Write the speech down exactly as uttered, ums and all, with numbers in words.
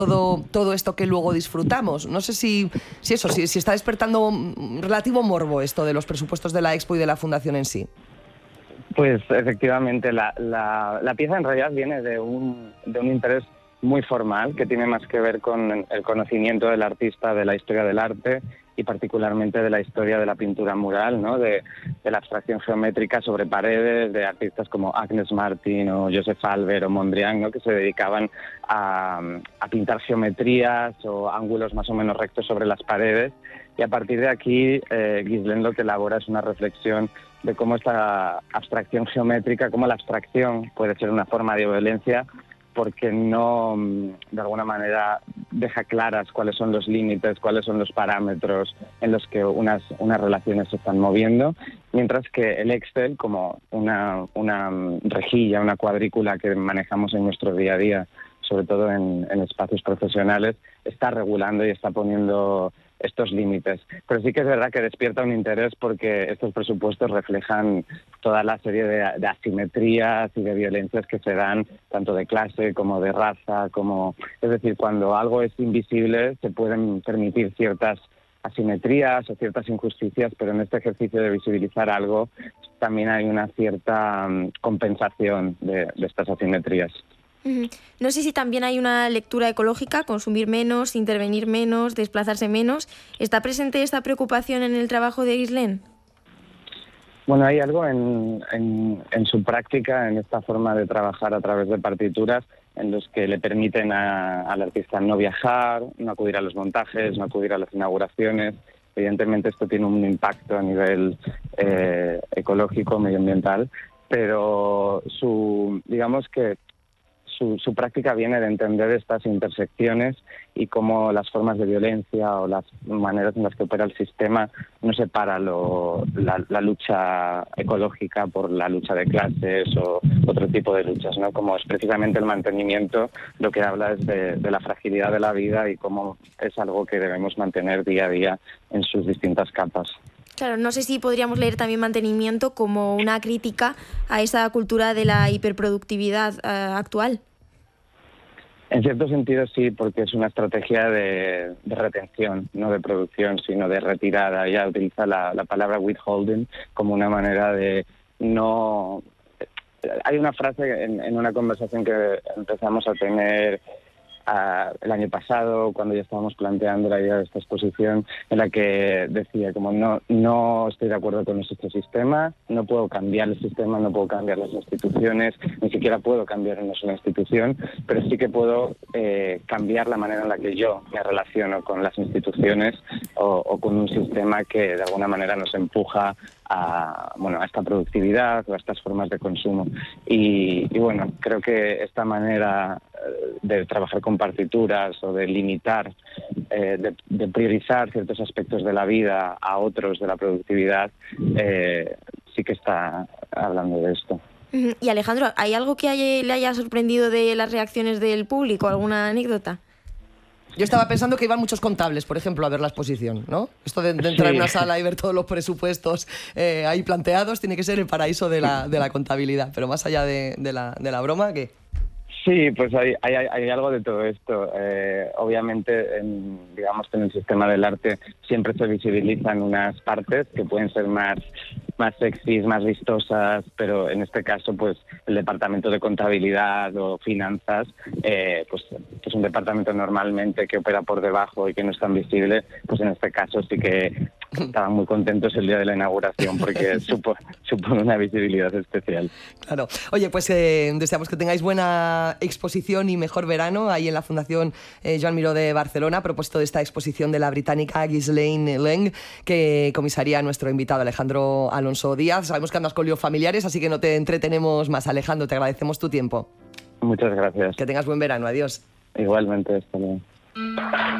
todo, todo esto que luego disfrutamos. No sé si, si eso, si, si está despertando relativo morbo esto de los presupuestos de la Expo y de la Fundación en sí. Pues efectivamente, la, la, la pieza en realidad viene de un, de un interés muy formal que tiene más que ver con el conocimiento del artista, de la historia del arte y particularmente de la historia de la pintura mural, ¿no? de, de la abstracción geométrica sobre paredes, de artistas como Agnes Martin o Joseph Albert o Mondrian, ¿no? que se dedicaban a, a pintar geometrías o ángulos más o menos rectos sobre las paredes. Y a partir de aquí, eh, Ghislaine lo que elabora es una reflexión de cómo esta abstracción geométrica, cómo la abstracción puede ser una forma de violencia, porque no, de alguna manera, deja claras cuáles son los límites, cuáles son los parámetros en los que unas, unas relaciones se están moviendo, mientras que el Excel, como una, una rejilla, una cuadrícula que manejamos en nuestro día a día, sobre todo en, en espacios profesionales, está regulando y está poniendo estos límites. Pero sí que es verdad que despierta un interés porque estos presupuestos reflejan toda la serie de, de asimetrías y de violencias que se dan tanto de clase como de raza, como es decir, cuando algo es invisible se pueden permitir ciertas asimetrías o ciertas injusticias, pero en este ejercicio de visibilizar algo también hay una cierta um, compensación de, de estas asimetrías. No sé si también hay una lectura ecológica, consumir menos, intervenir menos, desplazarse menos. ¿Está presente esta preocupación en el trabajo de Ghislaine? Bueno, hay algo en, en, en su práctica, en esta forma de trabajar a través de partituras, en los que le permiten a, al artista no viajar, no acudir a los montajes, no acudir a las inauguraciones. Evidentemente esto tiene un impacto a nivel eh, ecológico, medioambiental, pero su, digamos que Su, su práctica viene de entender estas intersecciones y cómo las formas de violencia o las maneras en las que opera el sistema no separa lo, la, la lucha ecológica por la lucha de clases o otro tipo de luchas, ¿no? Como es precisamente el mantenimiento, lo que habla es de, de la fragilidad de la vida y cómo es algo que debemos mantener día a día en sus distintas capas. Claro, no sé si podríamos leer también mantenimiento como una crítica a esa cultura de la hiperproductividad uh, actual. En cierto sentido sí, porque es una estrategia de, de retención, no de producción, sino de retirada. Ella utiliza la, la palabra withholding como una manera de no... Hay una frase en, en una conversación que empezamos a tener Uh, el año pasado, cuando ya estábamos planteando la idea de esta exposición, en la que decía como no, no estoy de acuerdo con este sistema, no puedo cambiar el sistema, no puedo cambiar las instituciones, ni siquiera puedo cambiar una sola institución, pero sí que puedo eh, cambiar la manera en la que yo me relaciono con las instituciones o, o con un sistema que de alguna manera nos empuja a, bueno, a esta productividad o a estas formas de consumo. Y, y bueno, creo que esta manera de trabajar con partituras o de limitar, eh, de, de priorizar ciertos aspectos de la vida a otros de la productividad, eh, sí que está hablando de esto. Y Alejandro, ¿hay algo que haya, le haya sorprendido de las reacciones del público? ¿Alguna anécdota? Yo estaba pensando que iban muchos contables, por ejemplo, a ver la exposición, ¿no? Esto de, de entrar sí. en una sala y ver todos los presupuestos eh, ahí planteados tiene que ser el paraíso de la, de la contabilidad. Pero más allá de, de, la, de la broma, ¿qué? Sí, pues hay, hay, hay algo de todo esto. Eh, obviamente, en, digamos que en el sistema del arte siempre se visibilizan unas partes que pueden ser más, más sexys, más vistosas, pero en este caso, pues el departamento de contabilidad o finanzas, eh, pues es un departamento normalmente que opera por debajo y que no es tan visible, pues en este caso sí que estaban muy contentos el día de la inauguración porque supo, supone una visibilidad especial. Claro. Oye, pues eh, deseamos que tengáis buena exposición y mejor verano ahí en la Fundación eh, Joan Miró de Barcelona a propósito de esta exposición de la británica Ghislaine Leng que comisaría nuestro invitado Alejandro Alonso Díaz. Sabemos que andas con líos familiares, así que no te entretenemos más. Alejandro, te agradecemos tu tiempo. Muchas gracias. Que tengas buen verano. Adiós. Igualmente, hasta luego.